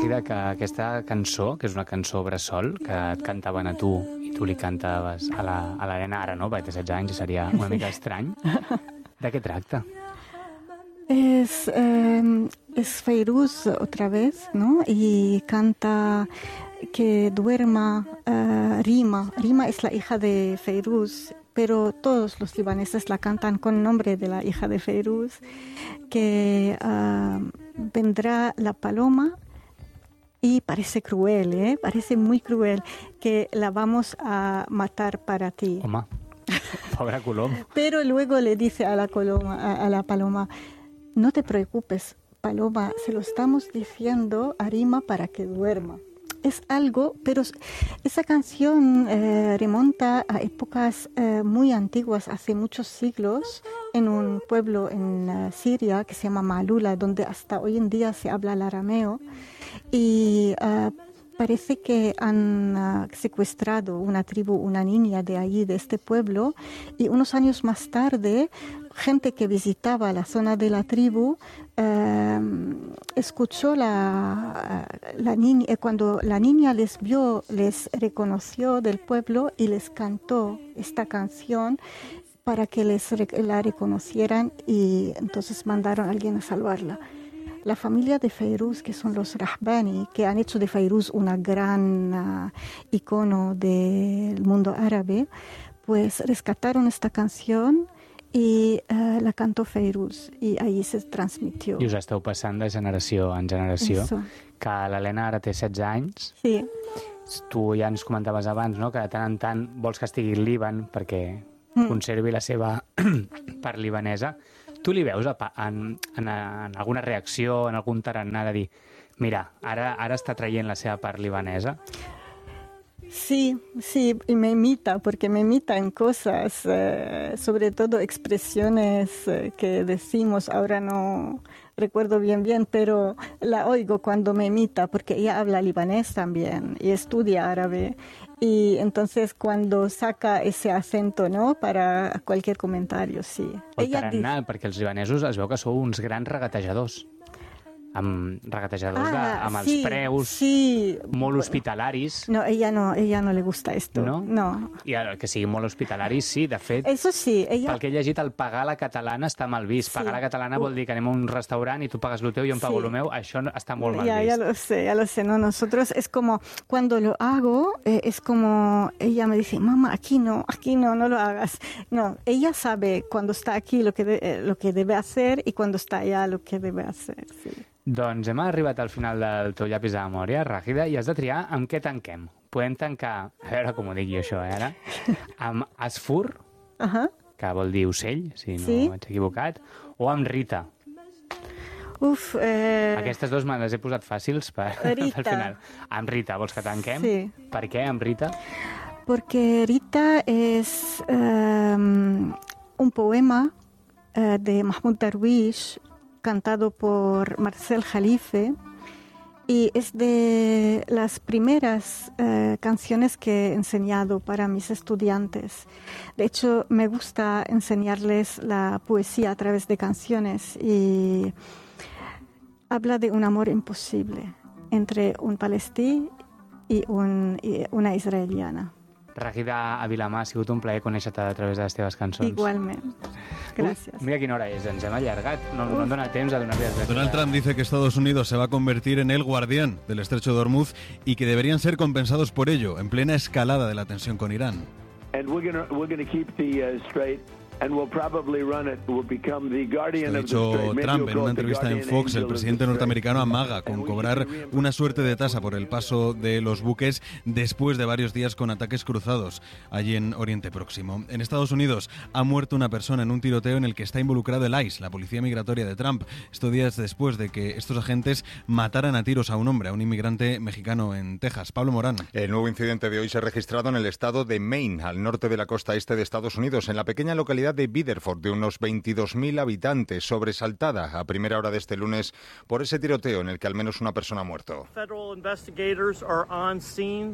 Ràgida, que aquesta cançó, que és una cançó bressol, que et cantaven a tu i tu li cantaves a l'Helena ara, no? Perquè té 16 anys i seria una mica estrany. De què tracta? Es Feiruz otra vez, ¿no? Y canta que duerma, Rima. Rima es la hija de Feiruz, pero todos los libaneses la cantan con nombre de la hija de Feiruz, que vendrá la paloma y parece cruel, parece muy cruel, que la vamos a matar para ti. Home, pobre colom. Pero luego le dice a la paloma, no te preocupes, paloma, se lo estamos diciendo a Rima para que duerma. Es algo, pero esa canción remonta a épocas muy antiguas, hace muchos siglos, en un pueblo en Siria que se llama Malula, donde hasta hoy en día se habla el arameo, y parece que han secuestrado una tribu, una niña de allí, de este pueblo, y unos años más tarde, gente que visitaba la zona de la tribu escuchó la niña, cuando la niña les vio, les reconoció del pueblo y les cantó esta canción para que la reconocieran, y entonces mandaron a alguien a salvarla. La familia de Feiruz, que son los Rahbani, que han hecho de Feiruz una gran icono del mundo árabe, pues rescataron esta canción i la cantó Feiruz, i ahir se transmitió. I us esteu passant de generació en generació. Eso. Que l'Helena ara té 16 anys. Sí. Tu ja ens comentaves abans, no?, que de tant en tant vols que estigui al Líban perquè conservi la seva part libanesa. Tu li veus en alguna reacció, en algun tarannà de dir mira, ara està traient la seva part libanesa? Sí, y me imita, porque me imita en cosas, sobre todo expresiones que decimos, ahora no recuerdo bien, pero la oigo cuando me imita, porque ella habla libanés también y estudia árabe, y entonces cuando saca ese acento, ¿no?, para cualquier comentario, sí. El tarannà, perquè els libanesos es veu que sou uns grans regatejadors. Amb regatejadors amb els preus, molt hospitalaris. No, ella no le gusta esto. No. I que sigui molt hospitalaris, sí, de fet. Eso sí, pel que he llegit, el pagar la catalana està mal vist. Pagar la catalana vol dir que anem a un restaurant i tu pagues lo teu i jo em pago lo meu. Això està molt mal vist. Ya lo sé. No, nosotros es como, cuando lo hago, es como, ella me dice, mamá, aquí no lo hagas. No, ella sabe cuando está aquí lo que debe hacer y cuando está allá lo que debe hacer, sí. Doncs hem arribat al final del teu llapis de memòria, Ràgida, i has de triar amb què tanquem. Podem tancar, a veure com ho dic jo això, ara, amb Asfur, que vol dir ocell, si no vaig equivocat, o amb Rita. Aquestes dues me les he posat fàcils per al final. Amb Rita, vols que tanquem? Sí. Per què amb Rita? Porque Rita es un poema de Mahmoud Darwish, cantado por Marcel Khalife, y es de las primeras canciones que he enseñado para mis estudiantes. De hecho, me gusta enseñarles la poesía a través de canciones, y habla de un amor imposible entre un palestí y una israeliana. Ràgida Avilamà, ha sigut un plaer conèixer-te a través de les teves cançons. Igualment. Gracias. Mira quina hora és, ens hem allargat. No em dona temps a donar-li les gràcies. Donald Trump dice que Estados Unidos se va a convertir en el guardián del estrecho de Hormuz y que deberían ser compensados por ello, en plena escalada de la tensión con Irán. And we're going to keep the strait. And we'll probably run it. We'll become the guardian of the strait. Ha dicho Trump en una entrevista en Fox. El presidente norteamericano amaga con cobrar una suerte de tasa por el paso de los buques después de varios días con ataques cruzados allí en Oriente Próximo. En Estados Unidos ha muerto una persona en un tiroteo en el que está involucrado el ICE, la policía migratoria de Trump. Estos días después de que estos agentes mataran a tiros a un hombre, a un inmigrante mexicano en Texas. Pablo Morán. El nuevo incidente de hoy se ha registrado en el estado de Maine, al norte de la costa este de Estados Unidos, en la pequeña localidad de Biddeford, de unos 22.000 habitantes, sobresaltada a primera hora de este lunes por ese tiroteo en el que al menos una persona ha muerto. Federal investigators are on scene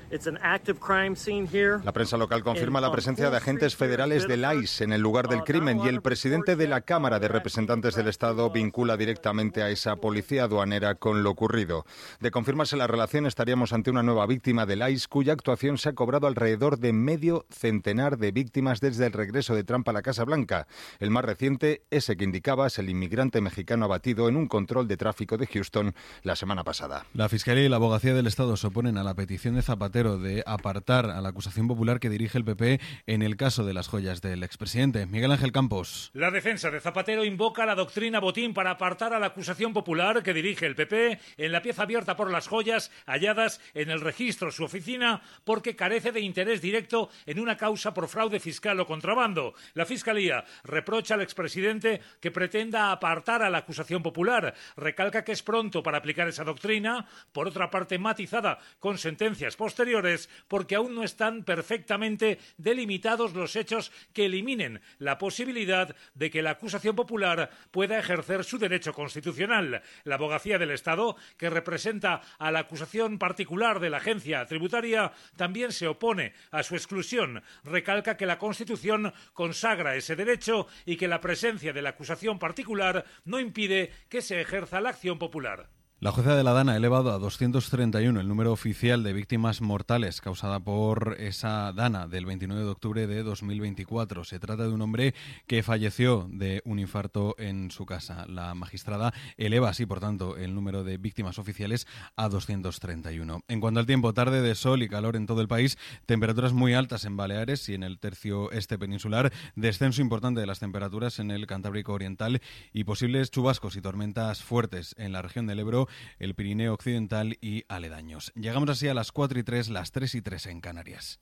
La prensa local confirma la presencia de agentes federales del ICE en el lugar del crimen y el presidente de la Cámara de Representantes del Estado vincula directamente a esa policía aduanera con lo ocurrido. De confirmarse la relación, estaríamos ante una nueva víctima del ICE cuya actuación se ha cobrado alrededor de medio centenar de víctimas desde el regreso de Trump a la Casa Blanca. El más reciente, ese que indicabas, el inmigrante mexicano abatido en un control de tráfico de Houston la semana pasada. La Fiscalía y la Abogacía del Estado se oponen a la petición de Zapatero de apartar a la acusación popular que dirige el PP en el caso de las joyas del expresidente. Miguel Ángel Campos. La defensa de Zapatero invoca la doctrina Botín para apartar a la acusación popular que dirige el PP en la pieza abierta por las joyas halladas en el registro de su oficina porque carece de interés directo en una causa por fraude fiscal o contrabando. La Fiscalía reprocha al expresidente que pretenda apartar a la acusación popular. Recalca que es pronto para aplicar esa doctrina, por otra parte matizada con sentencias posteriores, porque aún no están perfectamente delimitados los hechos que eliminen la posibilidad de que la acusación popular pueda ejercer su derecho constitucional. La Abogacía del Estado, que representa a la acusación particular de la agencia tributaria, también se opone a su exclusión. Recalca que la Constitución consagra ese derecho y que la presencia de la acusación particular no impide que se ejerza la acción popular. La jueza de la Dana ha elevado a 231 el número oficial de víctimas mortales causada por esa Dana del 29 de octubre de 2024. Se trata de un hombre que falleció de un infarto en su casa. La magistrada eleva así, por tanto, el número de víctimas oficiales a 231. En cuanto al tiempo, tarde de sol y calor en todo el país, temperaturas muy altas en Baleares y en el tercio este peninsular, descenso importante de las temperaturas en el Cantábrico Oriental y posibles chubascos y tormentas fuertes en la región del Ebro, el Pirineo Occidental y aledaños. Llegamos así a las 4:03, las 3:03 en Canàries.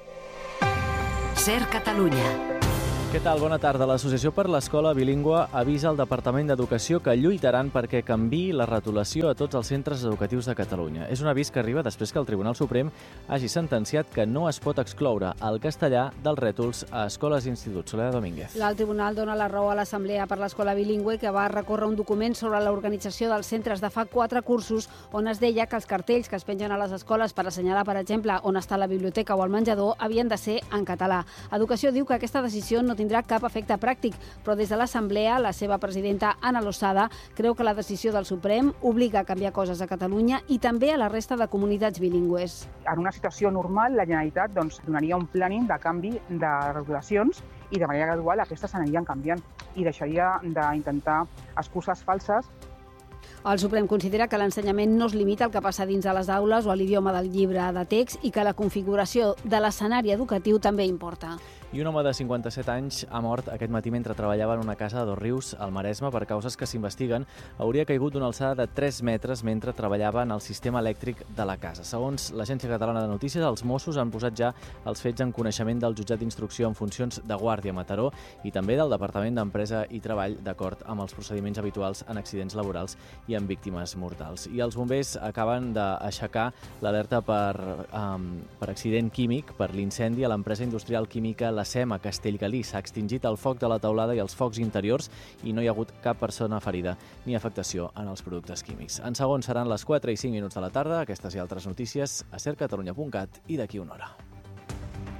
Ser Catalunya. Què tal? Bona tarda. L'Associació per l'Escola Bilingüe avisa al Departament d'Educació que lluitaran perquè canviï la rotulació a tots els centres educatius de Catalunya. És un avís que arriba després que el Tribunal Suprem hagi sentenciat que no es pot excloure el castellà dels rètols a escoles i instituts. Soledad Domínguez. El Tribunal dona la raó a l'Assemblea per l'Escola Bilingüe, que va recórrer un document sobre l'organització dels centres de fa 4 cursos on es deia que els cartells que es pengen a les escoles per assenyalar, per exemple, on està la biblioteca o el menjador havien de ser en català. Educació diu que aquesta decisió no tindrà cap efecte pràctic, però des de l'Assemblea, la seva presidenta, Ana Losada, creu que la decisió del Suprem obliga a canviar coses a Catalunya i també a la resta de comunitats bilingües. En una situació normal, la Generalitat donaria un planning de canvi de regulacions i de manera gradual aquestes s'anirien canviant i deixaria d'intentar excuses falses. El Suprem considera que l'ensenyament no es limita al que passa dins de les aules o a l'idioma del llibre de text i que la configuració de l'escenari educatiu també importa. I un home de 57 anys ha mort aquest matí mentre treballava en una casa de Dosrius, al Maresme, per causes que s'investiguen. Hauria caigut d'una alçada de 3 metres mentre treballava en el sistema elèctric de la casa. Segons l'Agència Catalana de Notícies, els Mossos han posat ja els fets en coneixement del jutjat d'instrucció en funcions de Guàrdia a Mataró i també del Departament d'Empresa i Treball, d'acord amb els procediments habituals en accidents laborals i en víctimes mortals. I els bombers acaben d'aixecar l'alerta per accident químic per l'incendi a l'empresa industrial química La SEM a Castellgalí. S'ha extingit el foc de la teulada i els focs interiors i no hi ha hagut cap persona ferida ni afectació en els productes químics. En segons seran les 4:05 de la tarda. Aquestes i altres notícies a sercatalunya.cat i d'aquí una hora.